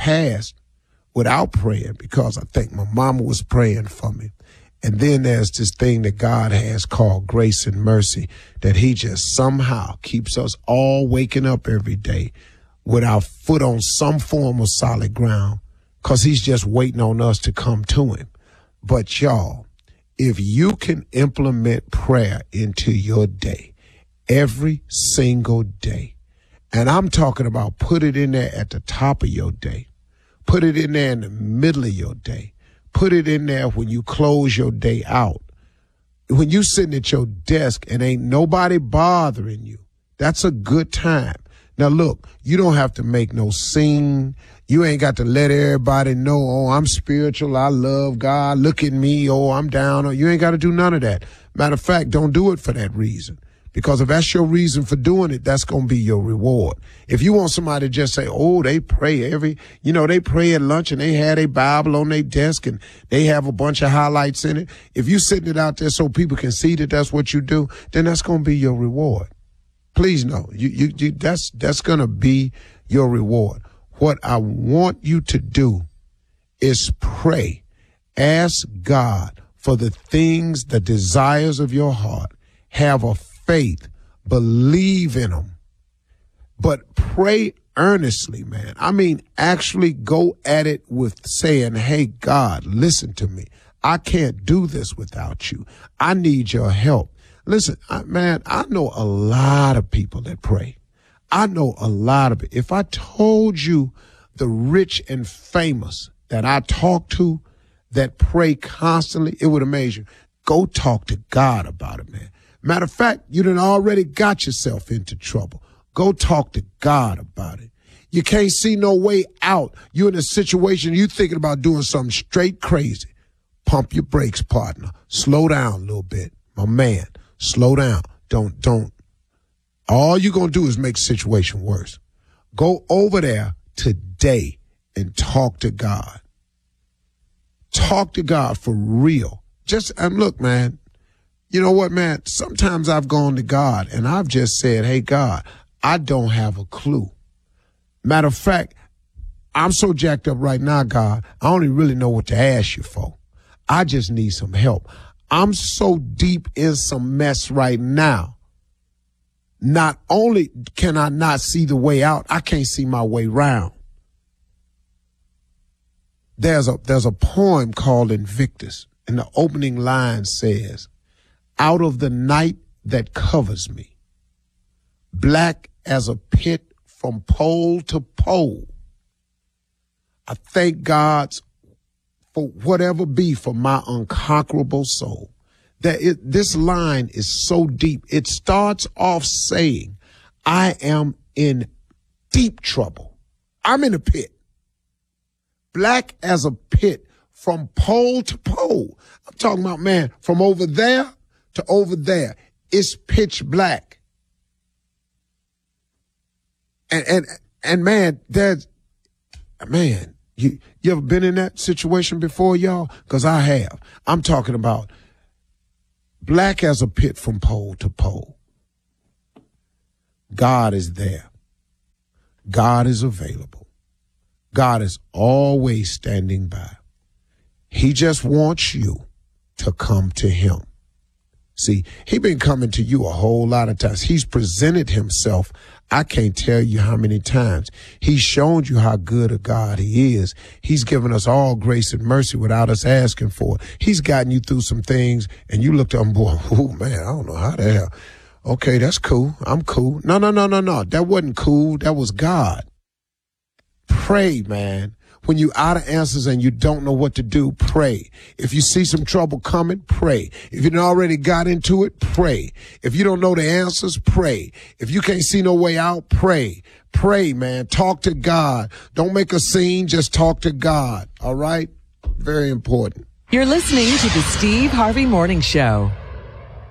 past without praying because I think my mama was praying for me. And then there's this thing that God has called grace and mercy, that he just somehow keeps us all waking up every day with our foot on some form of solid ground, because he's just waiting on us to come to him. But y'all, if you can implement prayer into your day, every single day, and I'm talking about put it in there at the top of your day, put it in there in the middle of your day, put it in there when you close your day out, when you sitting at your desk and ain't nobody bothering you, that's a good time. Now look, you don't have to make no scene. You ain't got to let everybody know, oh, I'm spiritual, I love God, look at me, oh, I'm down. You ain't got to do none of that. Matter of fact, don't do it for that reason. Because if that's your reason for doing it, that's going to be your reward. If you want somebody to just say, oh, they pray they pray at lunch and they had a Bible on their desk and they have a bunch of highlights in it. If you sitting it out there so people can see that that's what you do, then that's going to be your reward. Please know, that's going to be your reward. What I want you to do is pray. Ask God for the things, the desires of your heart. Have a faith, believe in them, but pray earnestly, man. I mean, actually go at it with saying, hey, God, listen to me. I can't do this without you. I need your help. Listen, man, I know a lot of people that pray. I know a lot of it. If I told you the rich and famous that I talk to that pray constantly, it would amaze you. Go talk to God about it, man. Matter of fact, you done already got yourself into trouble. Go talk to God about it. You can't see no way out. You're in a situation, you thinking about doing something straight crazy. Pump your brakes, partner. Slow down a little bit. My man, slow down. Don't. All you're going to do is make the situation worse. Go over there today and talk to God. Talk to God for real. Look, man. You know what, man? Sometimes I've gone to God and I've just said, hey, God, I don't have a clue. Matter of fact, I'm so jacked up right now, God, I don't even really know what to ask you for. I just need some help. I'm so deep in some mess right now. Not only can I not see the way out, I can't see my way round. There's a poem called Invictus, and the opening line says, out of the night that covers me, black as a pit from pole to pole, I thank God for whatever be for my unconquerable soul. This line is so deep. It starts off saying, I am in deep trouble. I'm in a pit. Black as a pit from pole to pole. I'm talking about, man, from over there to over there. It's pitch black. And man, you ever been in that situation before, y'all? Because I have. I'm talking about black as a pit from pole to pole. God is there. God is available. God is always standing by. He just wants you to come to him. See, he been coming to you a whole lot of times. He's presented himself. I can't tell you how many times. He's shown you how good a God he is. He's given us all grace and mercy without us asking for it. He's gotten you through some things and you looked up and boy, oh man, I don't know how the hell. Okay, that's cool. I'm cool. No. That wasn't cool. That was God. Pray, man. When you out of answers and you don't know what to do, pray. If you see some trouble coming, pray. If you already got into it, pray. If you don't know the answers, pray. If you can't see no way out, pray. Pray, man. Talk to God. Don't make a scene. Just talk to God. All right? Very important. You're listening to the Steve Harvey Morning Show.